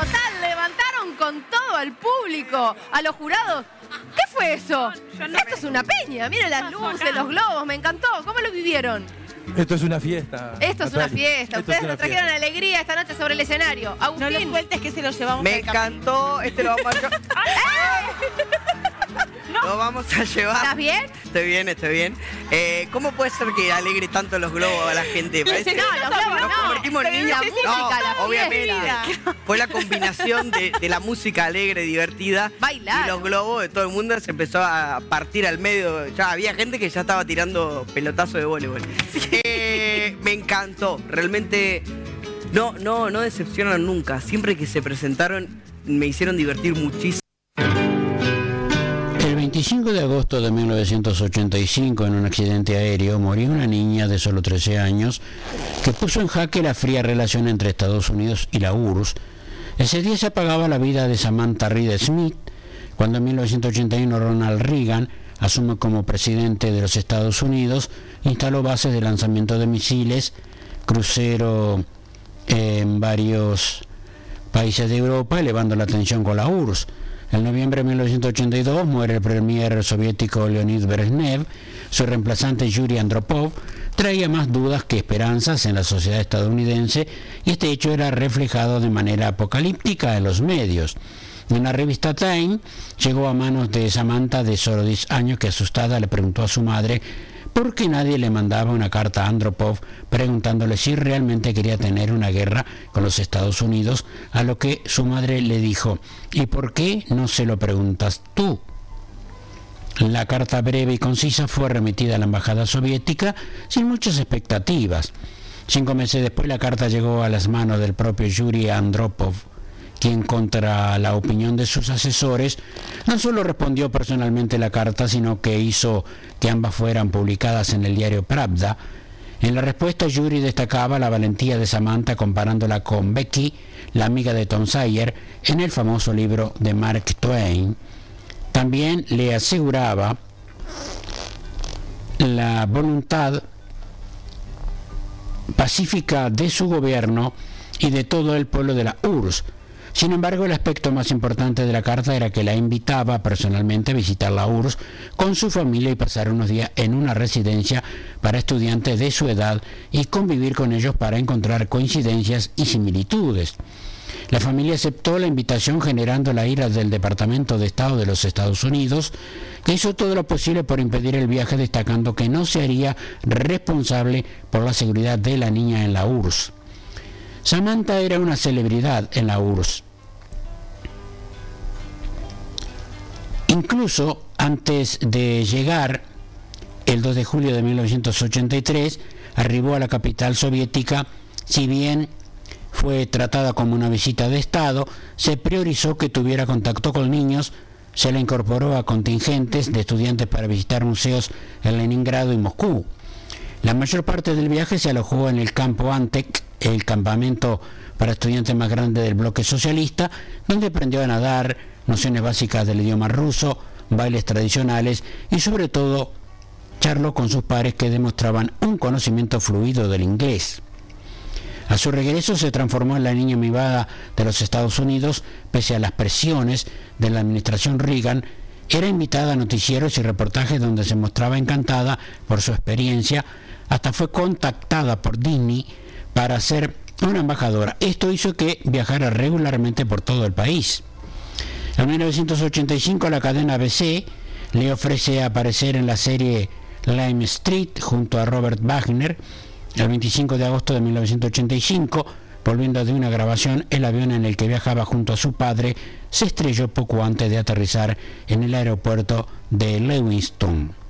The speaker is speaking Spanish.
total, levantaron con todo al público, a los jurados. ¿Qué fue eso? Esto es una peña, miren las luces, los globos, me encantó. ¿Cómo lo vivieron? Esto es una fiesta. Esto es una fiesta. Ustedes nos trajeron alegría esta noche sobre el escenario. Agustín. No lo sueltes que se lo llevamos. Me encantó, lo vamos a llevar. Lo vamos a llevar. ¿Estás bien? Estoy bien. ¿Cómo puede ser que alegre tanto los globos a la gente? Parece, No, los globos nos no. convertimos en Pero niñas. la música, la obviamente. fiesta. Fue la combinación de la música alegre, divertida. Bailar. Y los globos de todo el mundo se empezó a partir al medio. Ya había gente que ya estaba tirando pelotazos de voleibol. Me encantó. Realmente no decepcionaron nunca. Siempre que se presentaron me hicieron divertir muchísimo. El 25 de agosto de 1985, en un accidente aéreo, murió una niña de solo 13 años que puso en jaque la fría relación entre Estados Unidos y la URSS. Ese día se apagaba la vida de Samantha Reed Smith, cuando en 1981 Ronald Reagan asume como presidente de los Estados Unidos, instaló bases de lanzamiento de misiles, crucero en varios países de Europa, elevando la tensión con la URSS. En noviembre de 1982 muere el premier soviético Leonid Brezhnev. Su reemplazante Yuri Andropov traía más dudas que esperanzas en la sociedad estadounidense, y este hecho era reflejado de manera apocalíptica en los medios. En la revista Time llegó a manos de Samantha, de solo 10 años, que asustada le preguntó a su madre por qué nadie le mandaba una carta a Andropov preguntándole si realmente quería tener una guerra con los Estados Unidos, a lo que su madre le dijo: ¿y por qué no se lo preguntas tú? La carta breve y concisa fue remitida a la embajada soviética sin muchas expectativas. 5 meses después la carta llegó a las manos del propio Yuri Andropov, quien, contra la opinión de sus asesores, no solo respondió personalmente la carta, sino que hizo que ambas fueran publicadas en el diario Pravda. En la respuesta, Yuri destacaba la valentía de Samantha comparándola con Becky, la amiga de Tom Sawyer, en el famoso libro de Mark Twain. También le aseguraba la voluntad pacífica de su gobierno y de todo el pueblo de la URSS. Sin embargo, el aspecto más importante de la carta era que la invitaba personalmente a visitar la URSS con su familia y pasar unos días en una residencia para estudiantes de su edad y convivir con ellos para encontrar coincidencias y similitudes. La familia aceptó la invitación, generando la ira del Departamento de Estado de los Estados Unidos, que hizo todo lo posible por impedir el viaje, destacando que no se haría responsable por la seguridad de la niña en la URSS. Samantha era una celebridad en la URSS. Incluso antes de llegar, el 2 de julio de 1983, arribó a la capital soviética. Si bien fue tratada como una visita de Estado, se priorizó que tuviera contacto con niños. Se la incorporó a contingentes de estudiantes para visitar museos en Leningrado y Moscú. La mayor parte del viaje se alojó en el campo Antec, el campamento para estudiantes más grande del bloque socialista, donde aprendió a nadar, nociones básicas del idioma ruso, bailes tradicionales y sobre todo charló con sus pares, que demostraban un conocimiento fluido del inglés. A su regreso se transformó en la niña mimada de los Estados Unidos, pese a las presiones de la administración Reagan. Era invitada a noticieros y reportajes donde se mostraba encantada por su experiencia. Hasta fue contactada por Disney para ser una embajadora. Esto hizo que viajara regularmente por todo el país. En 1985 la cadena ABC le ofrece aparecer en la serie Lime Street junto a Robert Wagner. El 25 de agosto de 1985, volviendo de una grabación, el avión en el que viajaba junto a su padre se estrelló poco antes de aterrizar en el aeropuerto de Lewiston.